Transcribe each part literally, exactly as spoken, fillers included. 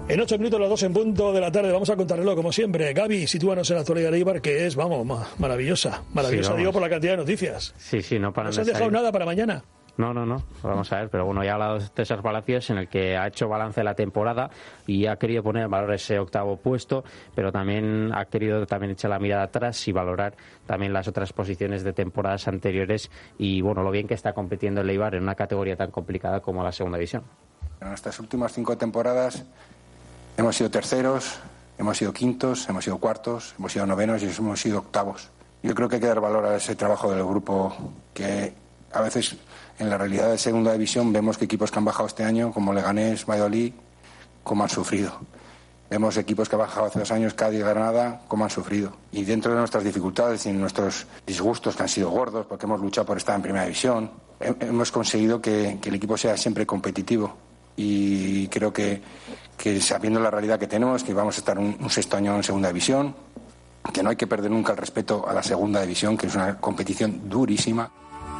En ocho minutos, las dos en punto de la tarde, vamos a contarlo como siempre. Gaby, sitúanos en la actualidad de Eibar, que es, vamos, ma- maravillosa. Maravillosa, Sí, digo, por la cantidad de noticias. Sí, sí, no paran No se de han dejado salir. nada para mañana. No, no, no, vamos a ver, pero bueno, ya ha hablado César Palacios, en el que ha hecho balance de la temporada y ha querido poner en valor ese octavo puesto, pero también ha querido también echar la mirada atrás y valorar también las otras posiciones de temporadas anteriores y bueno, lo bien que está compitiendo el Eibar en una categoría tan complicada como la segunda división. En nuestras últimas cinco temporadas hemos sido terceros, hemos sido quintos, hemos sido cuartos, hemos sido novenos y hemos sido octavos. Yo creo que hay que dar valor a ese trabajo del grupo, que a veces en la realidad de segunda división vemos que equipos que han bajado este año, como Leganés, Valladolid, cómo han sufrido. Vemos equipos que han bajado hace dos años, Cádiz, Granada, cómo han sufrido. Y dentro de nuestras dificultades y nuestros disgustos, que han sido gordos, porque hemos luchado por estar en primera división, hemos conseguido que, que el equipo sea siempre competitivo. Y creo que, que sabiendo la realidad que tenemos, que vamos a estar un, un sexto año en segunda división, que no hay que perder nunca el respeto a la segunda división, que es una competición durísima.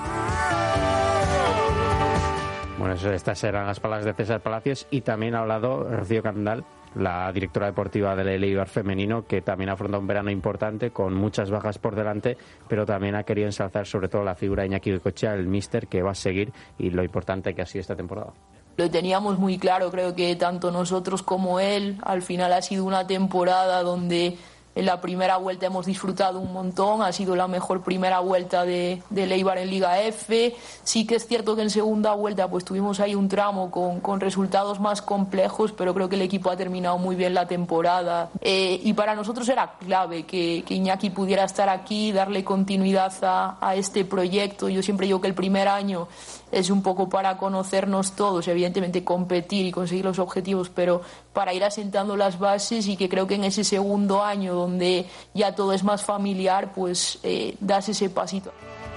Bueno, eso, estas eran las palabras de César Palacios y también ha hablado Rocío Candal, la directora deportiva del Eibar femenino, que también afronta un verano importante con muchas bajas por delante, pero también ha querido ensalzar sobre todo la figura de Iñaki Goicoechea, el míster, que va a seguir y lo importante que ha sido esta temporada. Lo teníamos muy claro, creo que tanto nosotros como él, al final ha sido una temporada donde en la primera vuelta hemos disfrutado un montón, ha sido la mejor primera vuelta de, de Eibar en Liga F. Sí que es cierto que en segunda vuelta pues tuvimos ahí un tramo con, con resultados más complejos, pero creo que el equipo ha terminado muy bien la temporada. Eh, y para nosotros era clave que, que Iñaki pudiera estar aquí, darle continuidad a, a este proyecto. Yo siempre digo que el primer año es un poco para conocernos todos, evidentemente competir y conseguir los objetivos, pero para ir asentando las bases, y que creo que en ese segundo año donde ya todo es más familiar, pues eh, das ese pasito.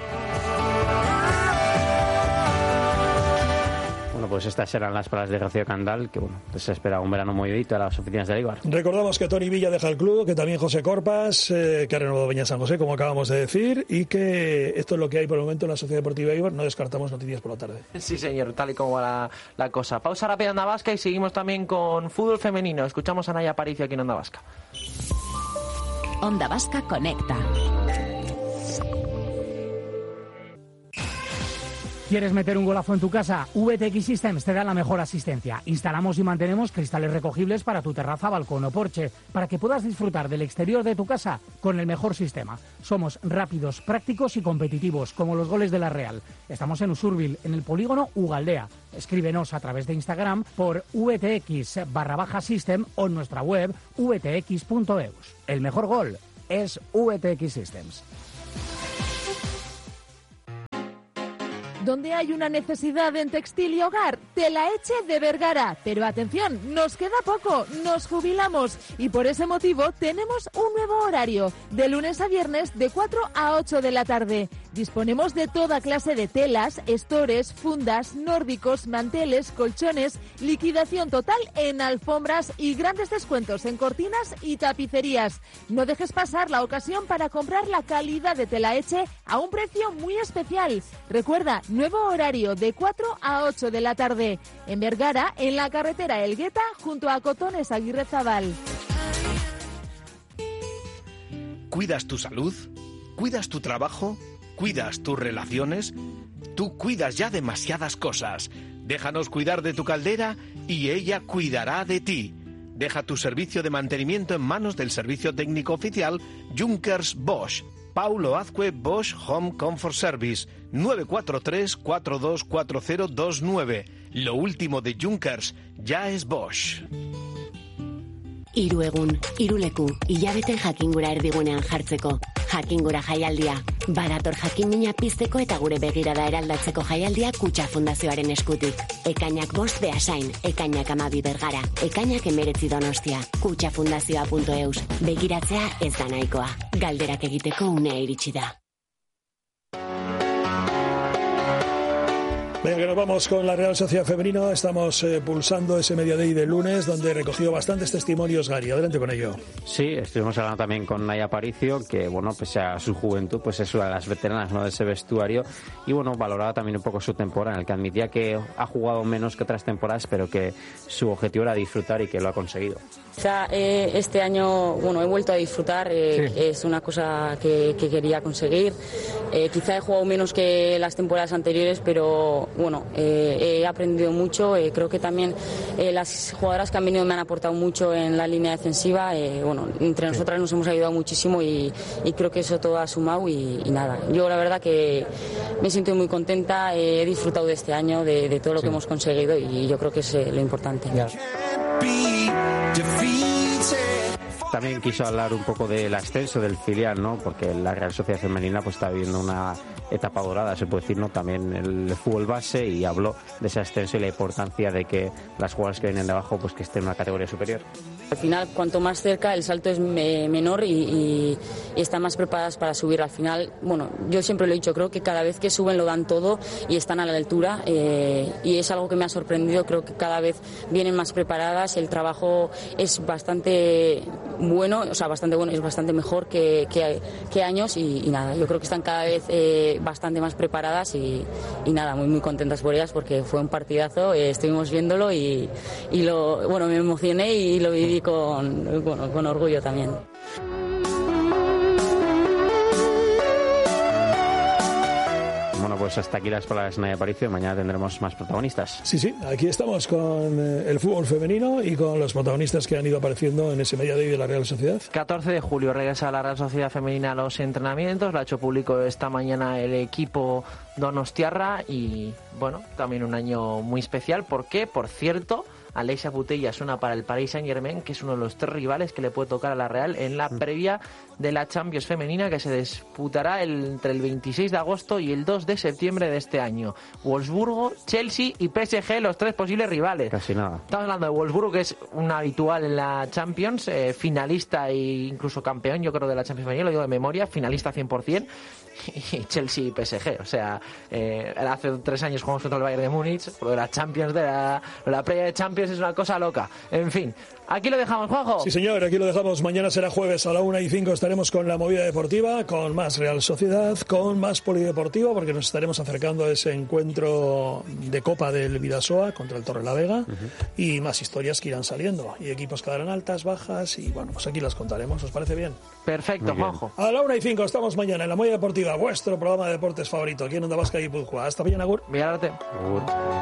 Bueno, pues estas eran las palabras de Rocío Candal, que bueno, pues se espera un verano movidito a las oficinas de Eibar. Recordamos que Toni Villa deja el club, que también José Corpas, eh, que ha renovado Beñat San José, como acabamos de decir, y que esto es lo que hay por el momento en la Sociedad Deportiva Eibar. No descartamos noticias por la tarde. Sí, señor, tal y como va la, la cosa. Pausa rápida en Onda Vasca y seguimos también con fútbol femenino. Escuchamos a Naya Aparicio aquí en Onda Vasca. Onda Vasca Conecta. ¿Quieres meter un golazo en tu casa? V T X Systems te da la mejor asistencia. Instalamos y mantenemos cristales recogibles para tu terraza, balcón o porche, para que puedas disfrutar del exterior de tu casa con el mejor sistema. Somos rápidos, prácticos y competitivos, como los goles de la Real. Estamos en Usurbil, en el polígono Ugaldea. Escríbenos a través de Instagram por vtx barra baja system o en nuestra web v t x punto e u s. El mejor gol es V T X Systems. Donde hay una necesidad en textil y hogar, Telaetxe de Vergara. Pero atención, nos queda poco, nos jubilamos y por ese motivo tenemos un nuevo horario, de lunes a viernes de cuatro a ocho de la tarde. Disponemos de toda clase de telas, estores, fundas, nórdicos, manteles, colchones, liquidación total en alfombras y grandes descuentos en cortinas y tapicerías. No dejes pasar la ocasión para comprar la calidad de Telaetxe a un precio muy especial. Recuerda, nuevo horario de cuatro a ocho de la tarde. En Vergara, en la carretera Elgueta, junto a Cotones Aguirrezabal. ¿Cuidas tu salud? ¿Cuidas tu trabajo? ¿Cuidas tus relaciones? Tú cuidas ya demasiadas cosas. Déjanos cuidar de tu caldera y ella cuidará de ti. Deja tu servicio de mantenimiento en manos del servicio técnico oficial Junkers Bosch. Paulo Azcue Bosch Home Comfort Service, nueve cuatro tres, cuatro dos cuatro cero dos nueve. Lo último de Junkers ya es Bosch. Hiru egun, hiru leku, hilabeten jakingura erdigunean jartzeko. Jakingura jaialdia. Badator jakinmina pizteko eta gure begirada eraldatzeko jaialdia Kutxa Fundazioaren eskutik. Ekainak bost Beasain, ekainak amabi Bergara, ekainak emeretzi Donostia. kutxa fundazioa punto e u s. Begiratzea ez da nahikoa. Galderak egiteko unea iritsi da. Venga, que nos vamos con la Real Sociedad Femenina. Estamos eh, pulsando ese Mediodía de lunes, donde recogió bastantes testimonios Gary. Adelante con ello. Sí, estuvimos hablando también con Naya Aparicio, que, bueno, pese a su juventud, pues es una de las veteranas, ¿no?, de ese vestuario. Y, bueno, valoraba también un poco su temporada, en el que admitía que ha jugado menos que otras temporadas, pero que su objetivo era disfrutar y que lo ha conseguido. Quizá eh, este año, bueno, he vuelto a disfrutar, eh, sí. Es una cosa que, que quería conseguir. Eh, quizá he jugado menos que las temporadas anteriores, pero bueno, eh, he aprendido mucho. Eh, creo que también eh, las jugadoras que han venido me han aportado mucho en la línea defensiva. Eh, bueno, entre sí. nosotras nos hemos ayudado muchísimo y, y creo que eso todo ha sumado y, y nada. Yo la verdad que me siento muy contenta, eh, he disfrutado de este año, de, de todo lo sí. que hemos conseguido y yo creo que es eh, lo importante. Ya. También quiso hablar un poco del ascenso del filial, ¿no? Porque la Real Sociedad Femenina pues está viviendo una etapa dorada, se puede decir, ¿no? También el fútbol base, y habló de ese ascenso y la importancia de que las jugadoras que vienen de abajo pues que estén en una categoría superior. Al final, cuanto más cerca, el salto es me, menor y, y, y están más preparadas para subir. Al final, bueno, yo siempre lo he dicho, creo que cada vez que suben lo dan todo y están a la altura, eh, y es algo que me ha sorprendido. Creo que cada vez vienen más preparadas, el trabajo es bastante bueno, o sea, bastante bueno, es bastante mejor que, que, que años y, y nada, yo creo que están cada vez eh, bastante más preparadas y, y nada, muy muy contentas por ellas porque fue un partidazo, eh, estuvimos viéndolo y, y lo, bueno, me emocioné y lo viví con, bueno, con orgullo también. Bueno, pues hasta aquí las palabras de Naya Aparicio. Mañana tendremos más protagonistas. Sí, sí, aquí estamos con eh, el fútbol femenino y con los protagonistas que han ido apareciendo en ese Mediodía de la Real Sociedad. catorce de julio regresa la Real Sociedad Femenina a los entrenamientos. Lo ha hecho público esta mañana el equipo donostiarra y, bueno, también un año muy especial. ¿Por qué? Por cierto, Alexia Putellas suena para el Paris Saint-Germain, que es uno de los tres rivales que le puede tocar a la Real en la previa de la Champions femenina, que se disputará el, entre el veintiséis de agosto y el dos de septiembre de este año. Wolfsburgo, Chelsea y P S G, los tres posibles rivales. Casi nada. Estamos hablando de Wolfsburgo, que es un habitual en la Champions, eh, finalista e incluso campeón, yo creo, de la Champions femenina, lo digo de memoria, finalista cien por ciento. Y Chelsea y P S G, o sea, eh, hace tres años jugamos contra el Bayern de Múnich, lo de la Champions, de la, la previa de Champions es una cosa loca. En fin, aquí lo dejamos, Juanjo. Sí, señor, aquí lo dejamos. Mañana será jueves a la una y cinco, estaremos con la movida deportiva, con más Real Sociedad, con más polideportivo, porque nos estaremos acercando a ese encuentro de Copa del Bidasoa contra el Torrelavega, uh-huh. y más historias que irán saliendo, y equipos que darán altas, bajas, y bueno, pues aquí las contaremos. ¿Os parece bien? Perfecto, Juanjo. A la una y cinco estamos mañana en la movida deportiva, vuestro programa de deportes favorito aquí en Onda Vasca y Guipúzcoa. Hasta mañana, Agur. Mirarte. Agur.